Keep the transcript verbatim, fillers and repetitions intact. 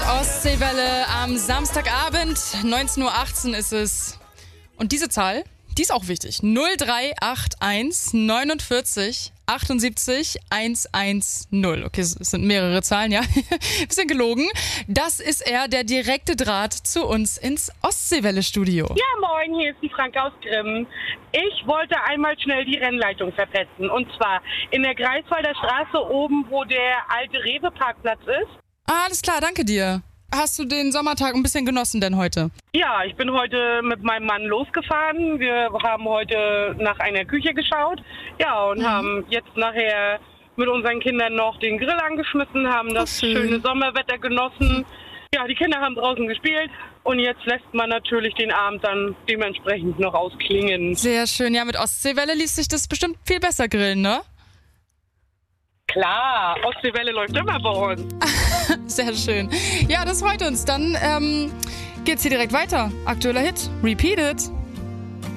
Ostseewelle am Samstagabend, neunzehn Uhr achtzehn ist es. Und diese Zahl, die ist auch wichtig. null drei acht eins neunundvierzig achtundsiebzig hundertzehn. Okay, es sind mehrere Zahlen, ja. Bisschen gelogen. Das ist er, der direkte Draht zu uns ins Ostseewelle-Studio. Ja, moin, hier ist die Frank aus Grimm. Ich wollte einmal schnell die Rennleitung verpetzen. Und zwar in der Greifswalder Straße oben, wo der alte Rewe-Parkplatz ist. Ah, alles klar, danke dir. Hast du den Sommertag ein bisschen genossen denn heute? Ja, ich bin heute mit meinem Mann losgefahren. Wir haben heute nach einer Küche geschaut. Ja, und mhm. haben jetzt nachher mit unseren Kindern noch den Grill angeschmissen, haben das schön. schöne Sommerwetter genossen. Ja, die Kinder haben draußen gespielt und jetzt lässt man natürlich den Abend dann dementsprechend noch ausklingen. Sehr schön. Ja, mit Ostseewelle ließ sich das bestimmt viel besser grillen, ne? Klar, Ostseewelle läuft immer bei uns. Sehr schön. Ja, das freut uns. Dann ähm, geht's hier direkt weiter. Aktueller Hit. Repeat it.